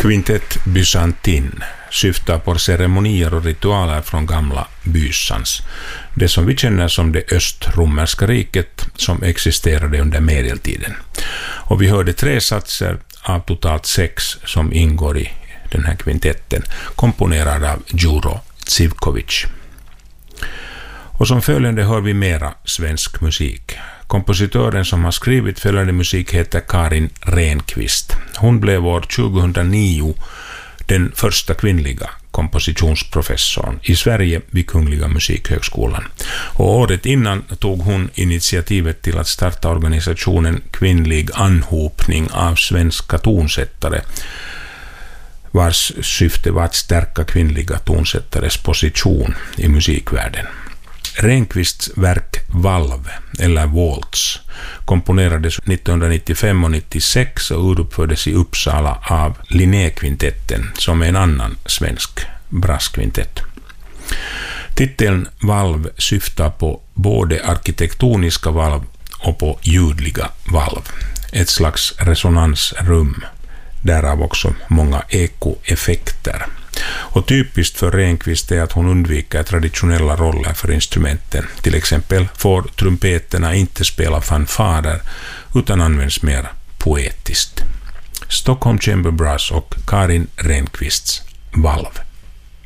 Kvintett bysantin syftar på ceremonier och ritualer från gamla Bysans, det som vi känner som det östromerska riket som existerade under medeltiden. Och vi hörde 3 satser av totalt 6 som ingår i den här kvintetten, komponerad av Đuro Zivkovic. Och som följande hör vi mera svensk musik. Kompositören som har skrivit följande musik heter Karin Renqvist. Hon blev år 2009 den första kvinnliga kompositionsprofessorn i Sverige vid Kungliga Musikhögskolan. Och året innan tog hon initiativet till att starta organisationen Kvinnlig anhopning av svenska tonsättare, vars syfte var att stärka kvinnliga tonsättares position i musikvärlden. Renqvists verk Valv, eller Waltz, komponerades 1995 och 1996 och uppfördes i Uppsala av Linné-kvintetten, som är en annan svensk brasskvintett. Titeln Valv syftar på både arkitektoniska valv och på ljudliga valv, ett slags resonansrum, därav också många ekoeffekter. Och typiskt för Renqvist är att hon undviker traditionella roller för instrumenten. Till exempel får trumpeterna inte spela fanfarer utan används mer poetiskt. Stockholm Chamber Brass och Karin Renqvists Valv.